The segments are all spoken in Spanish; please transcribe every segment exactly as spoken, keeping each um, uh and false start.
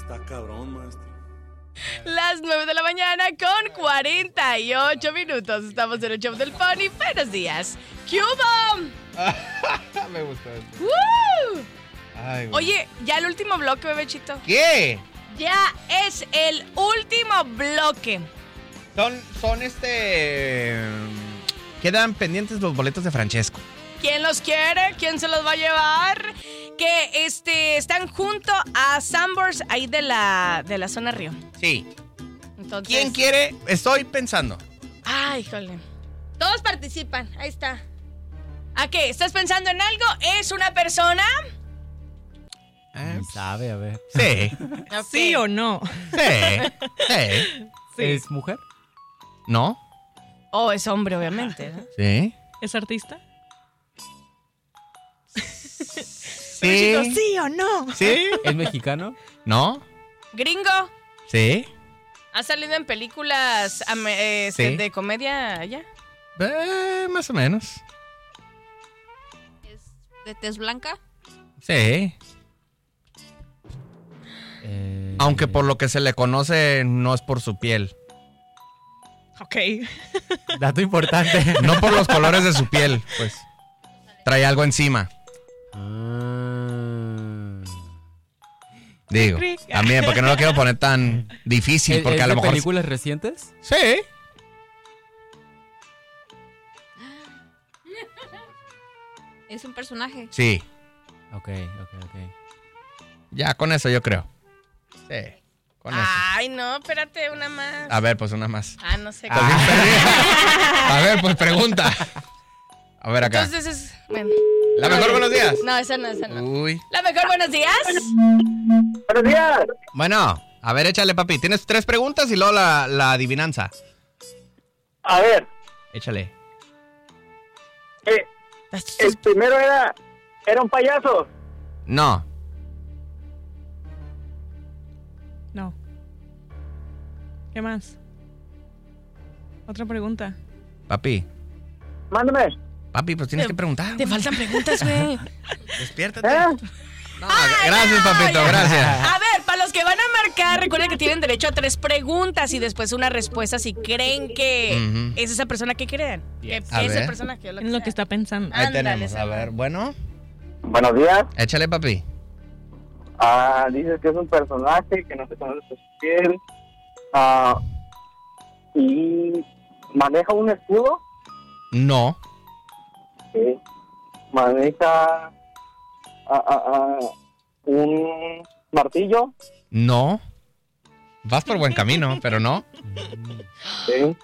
Está cabrón, maestro. Las nueve de la mañana con cuarenta y ocho minutos. Estamos en el show del Pony. Buenos días. ¿Qué hubo? Me gustó eso. ¡Woo! Ay, güey. Oye, ya el último bloque, bebechito. ¿Qué? Ya es el último bloque. Son, son este... Quedan pendientes los boletos de Francesco. ¿Quién los quiere? ¿Quién se los va a llevar? Que este están junto a Sambors ahí de la, de la zona Río. Sí. Entonces, ¿Quién quiere? Estoy pensando. Ay, híjole. Todos participan. Ahí está. ¿A qué? ¿Estás pensando en algo? ¿Es una persona? Eh, Ni sabe, a ver. sí. Ok. ¿Sí o no? Sí. Sí. Sí. ¿Es mujer? ¿No? Oh, es hombre, obviamente, ¿no? Sí. ¿Es artista? Sí. Chicos, ¿sí o no? Sí. ¿Es mexicano? ¿No? Gringo. Sí. ¿Ha salido en películas ame- eh, este, Sí. de comedia allá? Eh, más o menos. ¿Es de tez blanca? Sí. Eh, Aunque por lo que se le conoce no es por su piel. Ok. Dato importante. No por los colores de su piel, pues. Trae algo encima. Ah. Digo, también, porque no lo quiero poner tan difícil, ¿Es- porque es a lo de mejor... películas recientes? Sí. ¿Es un personaje? Sí. Ok, ok, ok. Ya, con eso yo creo. Sí, con eso. Ay, no, espérate, una más. A ver, pues una más. Ah, no sé. Estás bien perdida. A ver, pues pregunta. A ver acá. Entonces es... Bueno. La mejor, buenos días. No, esa no, esa no. Uy. La mejor, buenos días. Buenos días. Bueno, a ver, échale, papi. Tienes tres preguntas y luego la, la adivinanza. A ver, Échale. eh, el primero era, era un payaso. No. No. ¿Qué más? Otra pregunta. Papi. Mándame. Papi, pues tienes que preguntar. Te faltan preguntas, güey. Despiértate. ¿Eh? No, gracias, papito, ya. gracias. A ver, para los que van a marcar, recuerden que tienen derecho a tres preguntas y después una respuesta si creen que Ujú. es esa persona que creen. Que es A ese ver. personaje. o Lo que, Es lo sea. que está pensando. Ahí Ándale, tenemos. esa A ver, bueno. Buenos días. Échale, papi. Ah, dices que es un personaje que no se conoce su piel. Ah, y maneja un escudo. No. Sí. Maneja ah, ah, ah, un martillo. No. Vas por buen camino, pero no. Sí.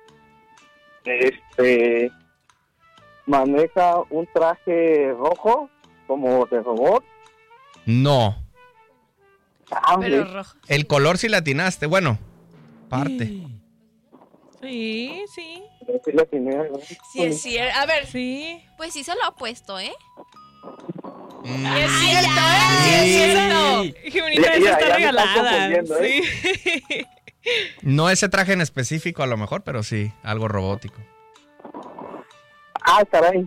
Este maneja un traje rojo como de robot. No. Ah, Pero hombre. rojo. El color sí latinaste. Bueno, parte. Sí, sí, Sí, la tiene, ¿verdad? Sí, es cierto. A ver, sí. Pues sí se lo ha puesto, ¿eh? Mm, es cierto, ¿eh? Sí, es cierto. Jimenita, Ya- esa ya- está ya me regalada. están confundiendo, ¿eh? Sí. No ese traje en específico a lo mejor, pero sí, algo robótico. Ah, caray.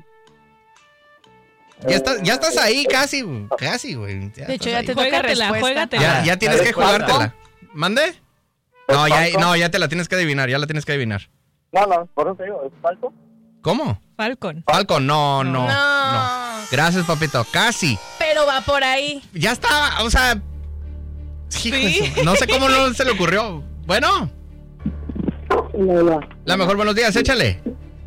Ya estás, ya estás ahí casi, güey, casi, güey. Ya De hecho, estás ya ahí. te toca Juégatela, respuesta. juégatela. Ya, ya tienes A que ver, ¿cuál? jugártela. ¿Mande? No, ya, no, ya te la tienes que adivinar, ya la tienes que adivinar. No, no, por eso te digo, ¿es falso? ¿Cómo? Falcon. Falcon, no, no, no. No. Gracias, papito, casi. Pero va por ahí. Ya está, o sea... hijo de su- no sé cómo no se le ocurrió. Bueno, No, no. la mejor buenos días, échale.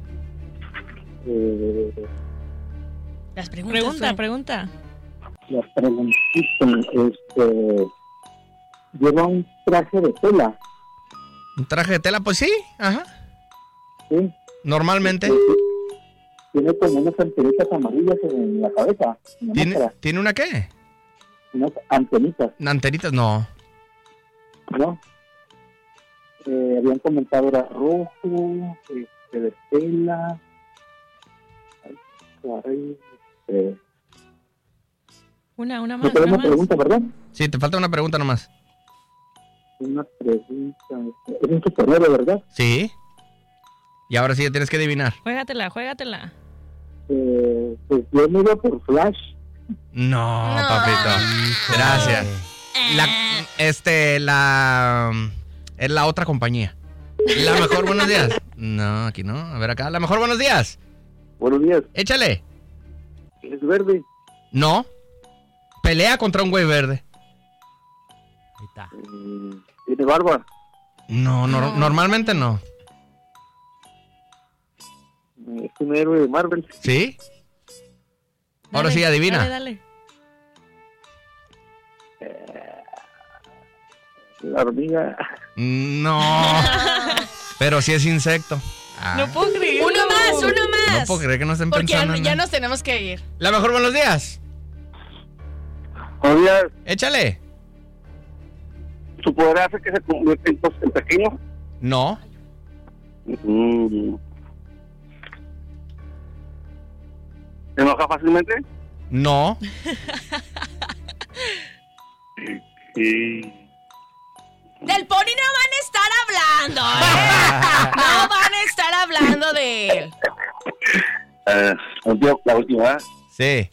Eh, Las preguntas. Pregunta, güey. pregunta. la preguntita, este... Lleva un traje de tela, ¿Un traje de tela? Pues sí, ajá. ¿sí? Normalmente. Tiene como unas antenitas amarillas en la cabeza, en la ¿Tiene, máscara. ¿Tiene una qué? Unas antenitas, Antenitas, no. ¿no? Eh, habían comentado era rojo, este, de tela. Ay, caray, este... Una, una Me más, quedó una una más. pregunta, ¿verdad? Sí, te falta una pregunta nomás. Una pregunta. este, Es un superhéroe, ¿verdad? Sí. Y ahora sí ya tienes que adivinar. Juégatela, juégatela. Eh, pues yo me iba por Flash. No, No. papito. Gracias. La, este, la... Es la otra compañía. La mejor, buenos días. No, aquí no. A ver acá. La mejor, buenos días. Buenos días. Échale. ¿Es verde? No. Pelea contra un güey verde. Ahí está. Mm, ¿Tiene barba? No, no, normalmente no. ¿Es un héroe de Marvel? ¿Sí? Ahora Dale, sí, adivina. Dale, dale. La hormiga. No. Pero sí es insecto. Ah, No puedo creerlo. Uno más, uno no más. puedo creer que no estén Porque ya, pensando en ya él. nos tenemos que ir. La mejor, buenos días. Buenos días. Échale. ¿Su poder hace que se convierta en, cos- en pequeño? No. Mm. ¿Se enoja fácilmente? No. Sí. Del Pony no van a estar hablando, ¿eh? No van a estar hablando de él. Eh, última- la última. ¿eh? Sí.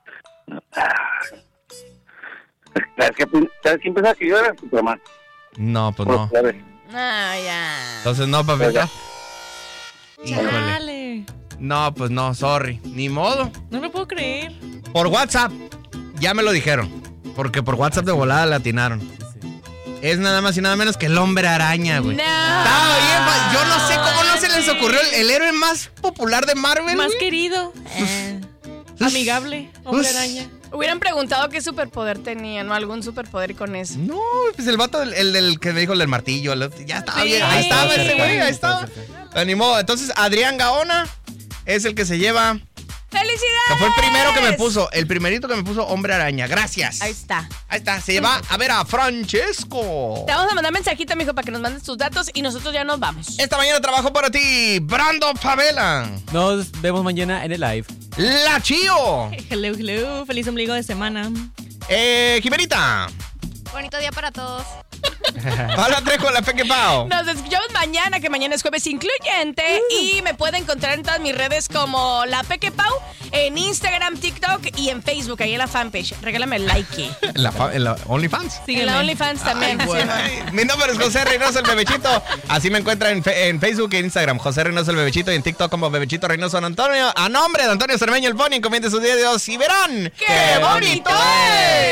¿Sabes qué, ¿Sabes quién pensaba que yo era? Superman. No, pues no. Por- Ah, ya. Entonces no, papita. Híjole. Dale. No, pues no, sorry. Ni modo. No lo puedo creer. Por WhatsApp. Ya me lo dijeron. Porque por WhatsApp de volada le atinaron. Es nada más y nada menos que el hombre araña, güey. No. Estaba bien, pa- yo no sé cómo no se les ocurrió el, el héroe más popular de Marvel, Más güey. querido. Eh, amigable. Hombre araña. Hubieran preguntado qué superpoder tenía, ¿no? Algún superpoder con eso. No, pues el vato, el, el del que me dijo el del martillo, el- ya estaba Sí. bien, ahí estaba Estaba ese cerca, güey, ahí estaba estaba. cerca. Ni modo, entonces Adrián Gaona es el que se lleva, ¡Felicidades! que fue el primero que me puso, el primerito que me puso hombre araña, gracias. Ahí está. Ahí está, se lleva a ver a Francesco. Te vamos a mandar mensajito, mijo, para que nos mandes tus datos y nosotros ya nos vamos. Esta mañana trabajó para ti, Brando Favela, Nos vemos mañana en el live. La Chío, Hello, hello. Feliz ombligo de semana. eh, Jimenita, Bonito día para todos. Hola Trejo, la Peque Pao. Nos escuchamos mañana, que mañana es jueves incluyente. Y me pueden encontrar en todas mis redes como La Peque Pau, en Instagram, TikTok y en Facebook, ahí en la fanpage. Regálame el like. En la, fa- en la OnlyFans. En la OnlyFans también. Ay, sí, bueno. ma. Ay, mi nombre es José Reynoso el Bebechito. Así me encuentran en, fe- en Facebook e Instagram. José Reynoso el Bebechito y en TikTok como Bebechito Reynoso San Antonio. A nombre de Antonio Cermeño el Pony, encomiende sus dedos y verán ¡Qué bonito es!